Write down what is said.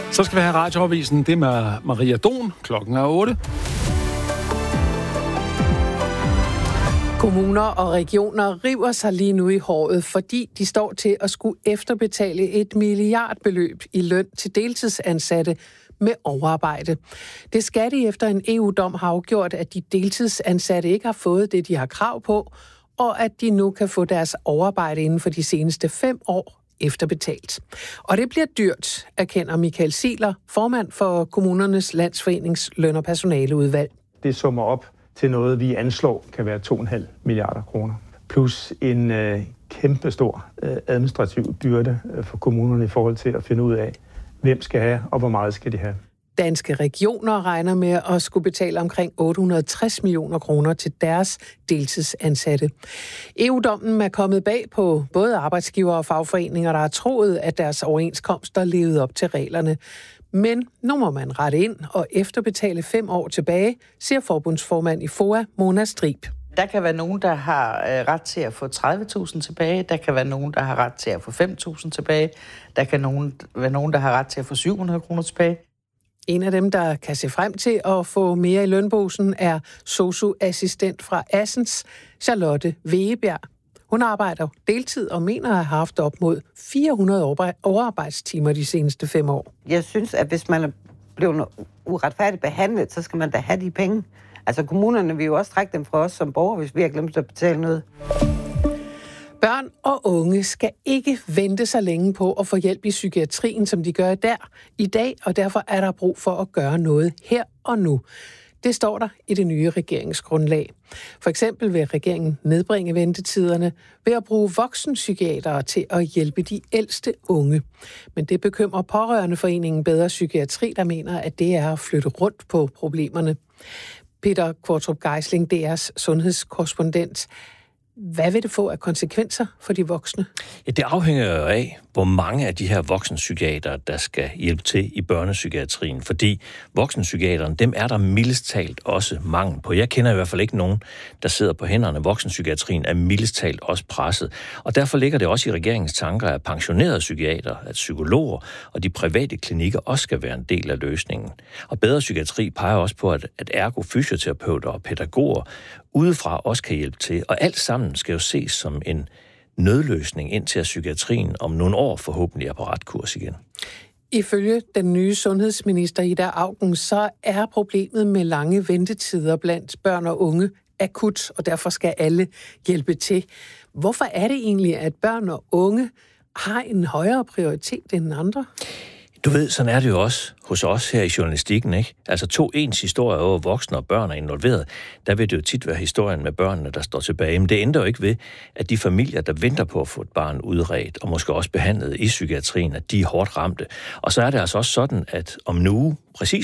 Så skal vi have radioavisen. Det er med Maria Don. Klokken er 8. Kommuner og regioner river sig lige nu i håret, fordi de står til at skulle efterbetale et milliardbeløb i løn til deltidsansatte med overarbejde. Det skal de efter en EU-dom har afgjort, at de deltidsansatte ikke har fået det, de har krav på, og at de nu kan få deres overarbejde inden for de seneste 5 år efterbetalt. Og det bliver dyrt, erkender Michael Ziegler, formand for Kommunernes Landsforenings løn- og personaleudvalg. Det summer op til noget, vi anslår kan være 2,5 milliarder kroner. Plus en kæmpestor administrativ byrde for kommunerne i forhold til at finde ud af, hvem skal have, og hvor meget skal de have. Danske regioner regner med at skulle betale omkring 860 millioner kroner til deres deltidsansatte. EU-dommen er kommet bag på både arbejdsgivere og fagforeninger, der har troet, at deres overenskomster levede op til reglerne. Men nu må man rette ind og efterbetale 5 år tilbage, siger forbundsformand i FOA, Mona Strib. Der kan være nogen, der har ret til at få 30.000 tilbage. Der kan være nogen, der har ret til at få 5.000 tilbage. Der kan være nogen, der har ret til at få 700 kroner tilbage. En af dem, der kan se frem til at få mere i lønbosen, er sosu-assistent fra Assens, Charlotte Wegebjerg. Hun arbejder deltid og mener at have haft op mod 400 overarbejdstimer de seneste 5 år. Jeg synes, at hvis man er blevet uretfærdigt behandlet, så skal man da have de penge. Altså kommunerne vil jo også trække dem fra os som borgere, hvis vi har glemt at betale noget. Børn og unge skal ikke vente så længe på at få hjælp i psykiatrien, som de gør i dag, og derfor er der brug for at gøre noget her og nu. Det står der i det nye regeringsgrundlag. For eksempel vil regeringen nedbringe ventetiderne ved at bruge voksenpsykiatere til at hjælpe de ældste unge. Men det bekymrer Pårørendeforeningen Bedre Psykiatri, der mener, at det er at flytte rundt på problemerne. Peter Kvartrup Geisling, DR's sundhedskorrespondent. Hvad vil det få af konsekvenser for de voksne? Ja, det afhænger jo af, hvor mange af de her voksenpsykiatere, der skal hjælpe til i børnepsykiatrien. Fordi voksenpsykiaterne, dem er der mildest talt også mangel på. Jeg kender i hvert fald ikke nogen, der sidder på hænderne. Voksenpsykiatrien er mildest talt også presset. Og derfor ligger det også i regeringens tanker, at pensionerede psykiater, at psykologer og de private klinikker også skal være en del af løsningen. Og Bedre Psykiatri peger også på, at ergo-fysioterapeuter og pædagoger udefra også kan hjælpe til. Og alt sammen skal jo ses som en nødløsning indtil at psykiatrien om nogle år forhåbentlig er på ret kurs igen. Ifølge den nye sundhedsminister Ida Auken, så er problemet med lange ventetider blandt børn og unge akut, og derfor skal alle hjælpe til. Hvorfor er det egentlig, at børn og unge har en højere prioritet end andre? Du ved, sådan er det jo også hos os her i journalistikken, ikke? Altså 2 ens historier over voksne og børn er involveret. Der vil det jo tit være historien med børnene, der står tilbage. Men det ændrer jo ikke ved, at de familier, der venter på at få et barn udredt, og måske også behandlet i psykiatrien, at de er hårdt ramte. Og så er det altså også sådan, at om nu, præcis